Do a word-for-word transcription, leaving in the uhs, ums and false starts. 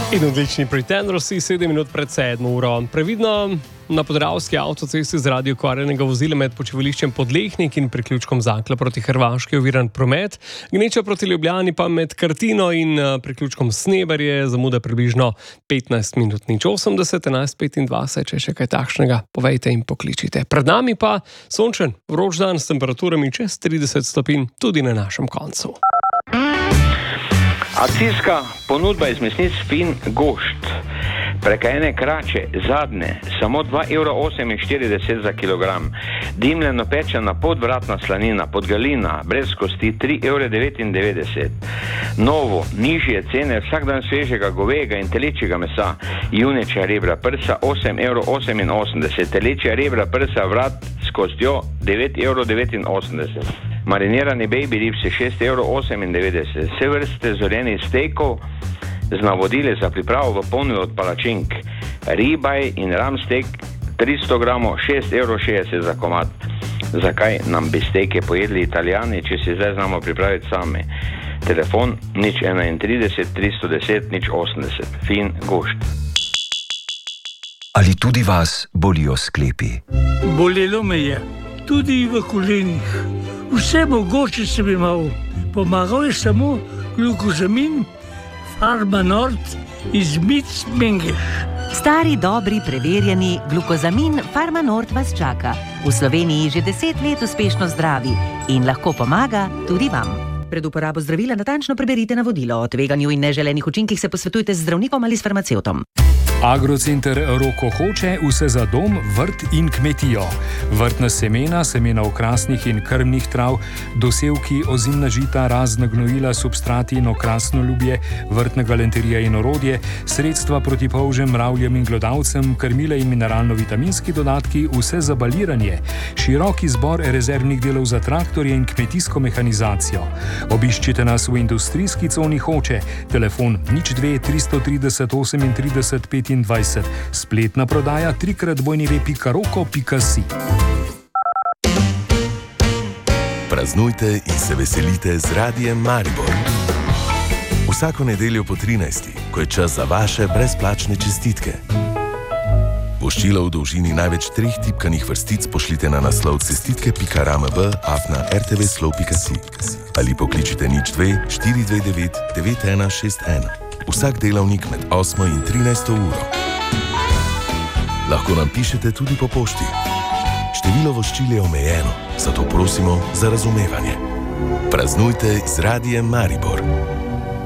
In odlični Pretendersi, sedem minut pred sedmo uro. Previdno na podravski avtocesti zaradi okvarjenega vozila med počivališčem Podlehnik in priključkom Zakla proti Hrvaški oviran promet. Gneča proti Ljubljani pa med Kartino in priključkom Sneberje zamuda približno petnajst minut. Nič osemdeset, enajst petindvajset, če še kaj takšnega, povejte in pokličite. Pred nami pa sončen, vroč dan s temperaturami čez trideset stopinj tudi na našem koncu. Akcijska ponudba iz mesnic Fin Gošt. Preka ene krače, zadnje, samo dva evra oseminštirideset za kilogram. Dimljeno pečena podvratna slanina, podgalina, brez kosti, tri evre devetindevetdeset. Novo, nižje cene vsak dan svežega govejega in telečjega mesa. Junečja rebra prsa, osem evrov oseminosemdeset. Telečja rebra prsa, vrat s kostjo, devet evrov devetinosemdeset. Marinirani baby ribsi, šest evrov osemindevetdeset. Vse vrste zorenih stekov z navodili za pripravo v ponudi od palačink. Ribaj in ram stek tristo gramov, šest evrov šestdeset za komad. Zakaj nam bi steke pojedli Italijani, če si zdaj znamo pripraviti sami? Telefon nič enaintrideset, tristo deset, nič osemdeset. Fin Gošt. Ali tudi vas bolijo sklepi? Bolelo me je, tudi v kolenih. Vse mogoče sem imel. Pomagal je samo glukozamin Farma Nord iz Mic Mengeš. Stari, dobri, preverjeni glukozamin Farma Nord vas čaka. V Sloveniji že deset let uspešno zdravi in lahko pomaga tudi vam. Pred uporabo zdravila natančno preberite navodilo. O tveganju in neželenih učinkih se posvetujte z zdravnikom ali s farmacevtom. Agrocenter Roko Hoče, vse za dom, vrt in kmetijo. Vrtna semena, semena okrasnih in krmnih trav, dosevki, ozimna žita, razna gnojila, substrati in okrasno ljubje, vrtna galanterija in orodje, sredstva proti polžem, mravljem in glodavcem, krmile in mineralno-vitaminski dodatki, vse za baliranje, širok izbor rezervnih delov za traktorje in kmetijsko mehanizacijo. Obiščite nas v industrijski coni Hoče, telefon nič dve tristo trideset osemintrideset petindvajset, spletna prodaja trikrat bojni ve pika roko pika si. Praznujte in se veselite z Radiem Maribor. Vsako nedeljo po trinajsti, ko je čas za vaše brezplačne čestitke. Voščilo v dolžini največ treh tipkanih vrstic pošljite na naslov cestitke pika ramb afna rtvslo pika si ali pokličite nič dve štiri dve devet devet ena šest ena. Vsak delavnik med osmo in trinajsto uro. Lahko nam pišete tudi po pošti. Število voščil je omejeno, zato prosimo za razumevanje. Praznujte z Radiem Maribor.